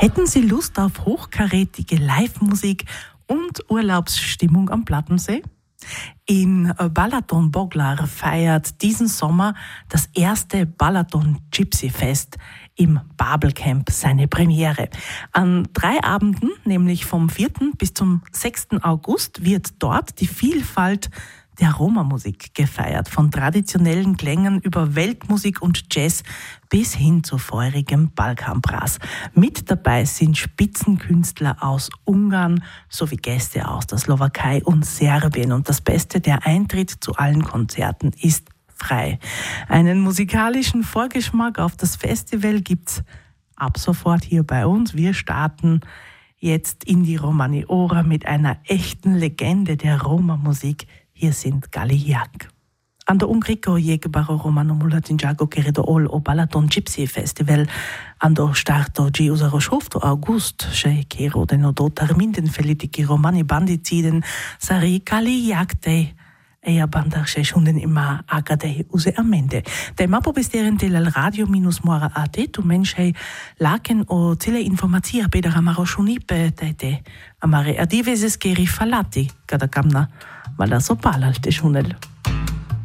Hätten Sie Lust auf hochkarätige Live-Musik und Urlaubsstimmung am Plattensee? In Balaton-Boglar feiert diesen Sommer das erste Balaton Gypsy Fest im Babelcamp seine Premiere. An 3 Abenden, nämlich vom 4. bis zum 6. August, wird dort die Vielfalt der Roma-Musik gefeiert. Von traditionellen Klängen über Weltmusik und Jazz bis hin zu feurigem Balkanbrass. Mit dabei sind Spitzenkünstler aus Ungarn sowie Gäste aus der Slowakei und Serbien. Und das Beste, der Eintritt zu allen Konzerten ist frei. Einen musikalischen Vorgeschmack auf das Festival gibt's ab sofort hier bei uns. Wir starten jetzt in die Romani-Ora mit einer echten Legende der Roma-Musik. Hier sind Galiak. Ando un crico jegbaro romano mulatinjago querido ol o Balaton Gypsy Festival ando starto gi usaro schofto august che kero deno do terminden felitiki romani bandiciden sari Galiak dei e bandar che schunden immer agade use amende. Dei mapo besteren del radio-mora.at tu menschei laken o tile informazia pedara maro shunipe tete amare adiveses geri falati kada kamna Mala so pala al te shunel.